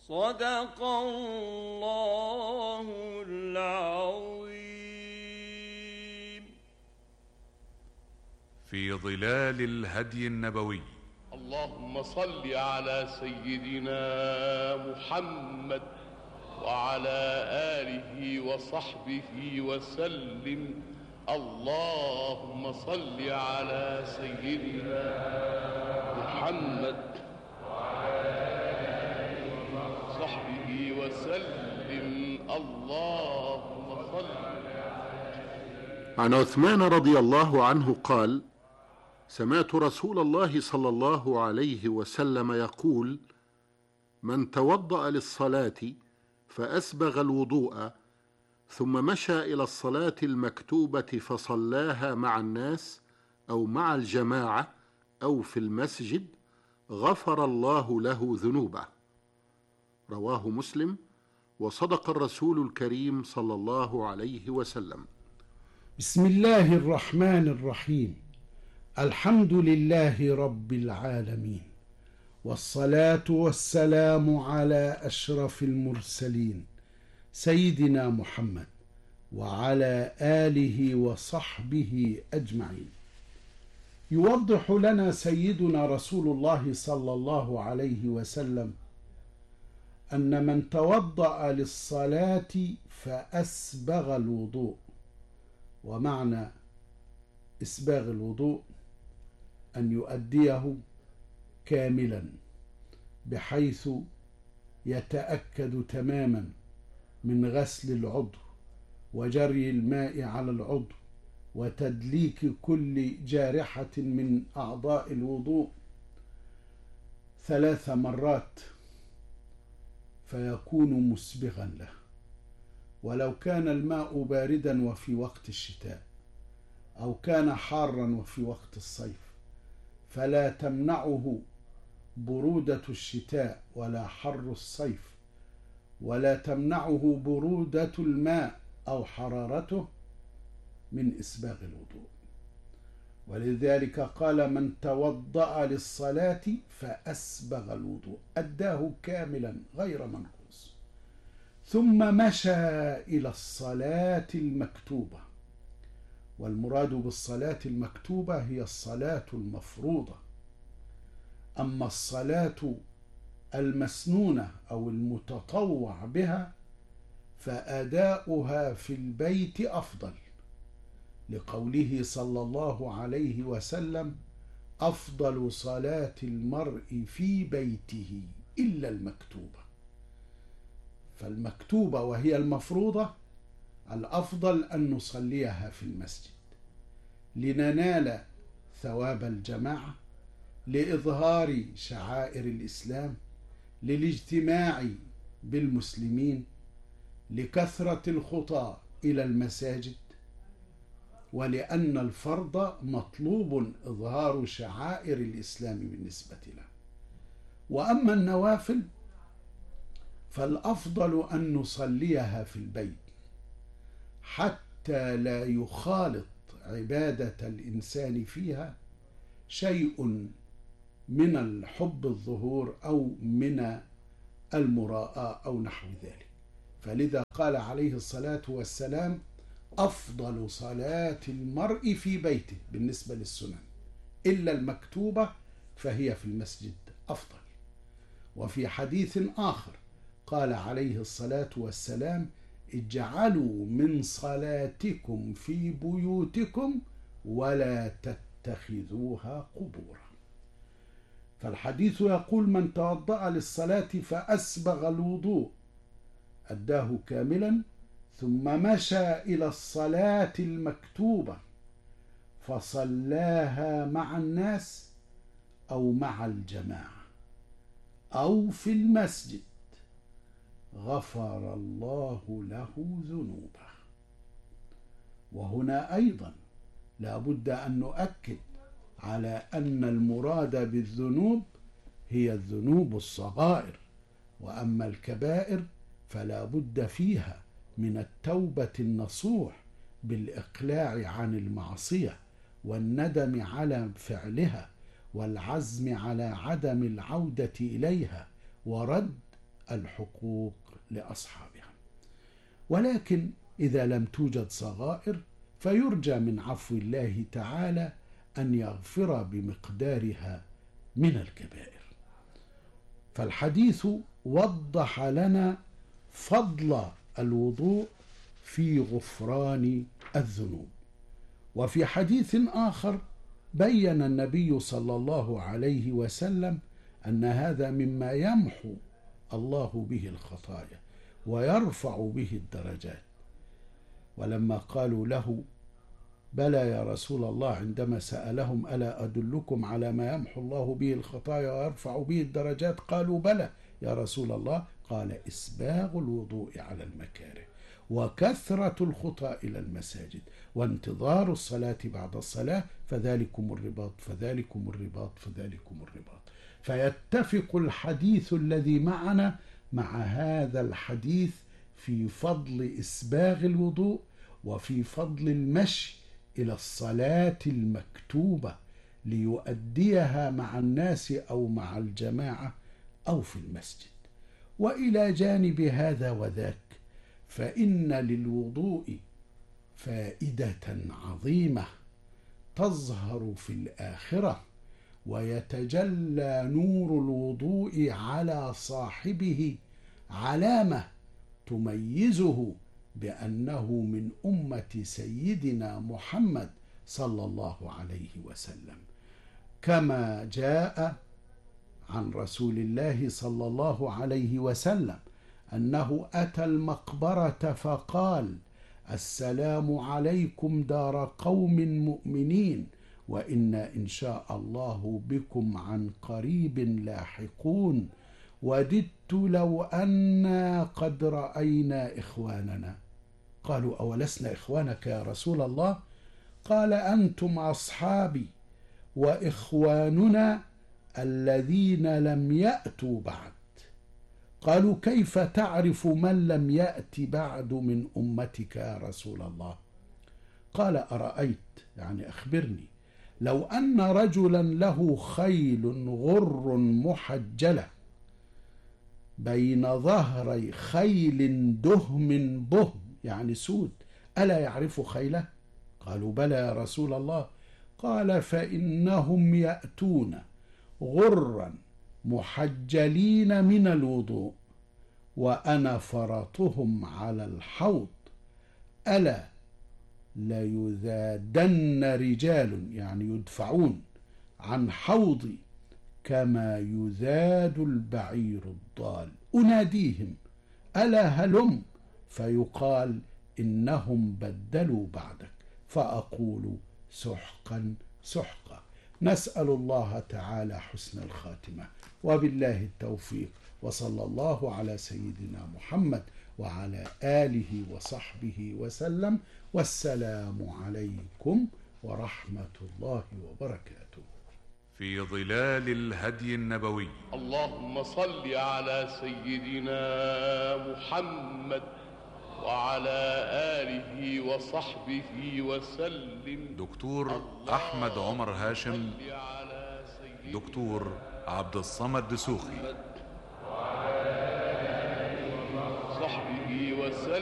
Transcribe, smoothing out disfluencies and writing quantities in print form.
صدق الله العظيم. في ظلال الهدي النبوي. اللهم صل على سيدنا محمد وعلى آله وصحبه وسلم. اللهم صل على سيدنا محمد وعلى آله وصحبه وسلم. اللهم صل. عن عثمان رضي الله عنه قال: سمعت رسول الله صلى الله عليه وسلم يقول: من توضأ للصلاة فأسبغ الوضوء ثم مشى إلى الصلاة المكتوبة فصلاها مع الناس أو مع الجماعة أو في المسجد غفر الله له ذنوبه. رواه مسلم. وصدق الرسول الكريم صلى الله عليه وسلم. بسم الله الرحمن الرحيم. الحمد لله رب العالمين، والصلاة والسلام على أشرف المرسلين سيدنا محمد وعلى آله وصحبه أجمعين. يوضح لنا سيدنا رسول الله صلى الله عليه وسلم أن من توضأ للصلاة فأسبغ الوضوء، ومعنى إسباغ الوضوء أن يؤديه كاملا بحيث يتأكد تماما من غسل العضو وجري الماء على العضو وتدليك كل جارحة من أعضاء الوضوء 3 مرات فيكون مسبغا له. ولو كان الماء باردا وفي وقت الشتاء أو كان حارا وفي وقت الصيف فلا تمنعه برودة الشتاء ولا حر الصيف، ولا تمنعه برودة الماء أو حرارته من إسباغ الوضوء. ولذلك قال: من توضأ للصلاة فأسبغ الوضوء، أداه كاملا غير منقوص، ثم مشى إلى الصلاة المكتوبة. والمراد بالصلاة المكتوبة هي الصلاة المفروضة. أما الصلاة المسنونة أو المتطوع بها فأداؤها في البيت أفضل، لقوله صلى الله عليه وسلم: أفضل صلاة المرء في بيته إلا المكتوبة. فالمكتوبة وهي المفروضة الأفضل أن نصليها في المسجد لننال ثواب الجماعة، لإظهار شعائر الإسلام، للاجتماع بالمسلمين، لكثرة الخطى إلى المساجد، ولأن الفرض مطلوب إظهار شعائر الإسلام بالنسبة له. وأما النوافل فالأفضل أن نصليها في البيت حتى لا يخالط عبادة الإنسان فيها شيء من الحب الظهور أو من المراءة أو نحو ذلك. فلذا قال عليه الصلاة والسلام: أفضل صلاة المرء في بيته بالنسبة للسنن إلا المكتوبة فهي في المسجد أفضل. وفي حديث آخر قال عليه الصلاة والسلام: اجعلوا من صلاتكم في بيوتكم ولا تتخذوها قبورا. فالحديث يقول: من توضأ للصلاة فأسبغ الوضوء أداه كاملا، ثم مشى إلى الصلاة المكتوبة فصلاها مع الناس أو مع الجماعة أو في المسجد غفر الله له ذنوبه. وهنا أيضا لا بد أن نؤكد على أن المراد بالذنوب هي الذنوب الصغائر، وأما الكبائر فلا بد فيها من التوبة النصوح بالإقلاع عن المعصية والندم على فعلها والعزم على عدم العودة إليها ورد الحقوق لأصحابها. ولكن إذا لم توجد صغائر فيرجى من عفو الله تعالى أن يغفر بمقدارها من الكبائر. فالحديث وضح لنا فضل الوضوء في غفران الذنوب. وفي حديث آخر بين النبي صلى الله عليه وسلم أن هذا مما يمحو الله به الخطايا ويرفع به الدرجات. ولما قالوا له بلى يا رسول الله عندما سألهم ألا أدلكم على ما يمحو الله به الخطايا ويرفع به الدرجات قالوا بلى يا رسول الله، قال إسباغ الوضوء على المكاره وكثرة الخطى إلى المساجد وانتظار الصلاة بعد الصلاة فذلكم الرباط فذلكم الرباط فذلكم الرباط. فيتفق الحديث الذي معنا مع هذا الحديث في فضل إسباغ الوضوء وفي فضل المشي إلى الصلاة المكتوبة ليؤديها مع الناس أو مع الجماعة أو في المسجد. وإلى جانب هذا وذاك فإن للوضوء فائدة عظيمة تظهر في الآخرة، ويتجلى نور الوضوء على صاحبه علامة تميزه بأنه من أمة سيدنا محمد صلى الله عليه وسلم، كما جاء عن رسول الله صلى الله عليه وسلم أنه أتى المقبرة فقال: السلام عليكم دار قوم مؤمنين وإنا إن شاء الله بكم عن قريب لاحقون، وددت لو أنا قد رأينا إخواننا. قالوا: أولسنا إخوانك يا رسول الله؟ قال: أنتم أصحابي وإخواننا الذين لم يأتوا بعد. قالوا: كيف تعرف من لم يأت بعد من أمتك يا رسول الله؟ قال: أرأيت، يعني أخبرني، لو أن رجلا له خيل غر محجلة بين ظهري خيل دهم بهم، يعني سود، ألا يعرف خيله؟ قالوا: بلى يا رسول الله. قال: فإنهم يأتون غرا محجلين من الوضوء وأنا فرطهم على الحوض، ألا ليذادن رجال، يعني يدفعون عن حوضي كما يذاد البعير الضال، أناديهم ألا هلم، فيقال إنهم بدلوا بعدك، فأقول سحقا سحقا. نسأل الله تعالى حسن الخاتمة، وبالله التوفيق، وصلى الله على سيدنا محمد وعلى آله وصحبه وسلم، والسلام عليكم ورحمة الله وبركاته. في ظلال الهدي النبوي. اللهم صل على سيدنا محمد وعلى آله وصحبه وسلم. دكتور أحمد عمر هاشم، دكتور عبد الصمد دسوخي.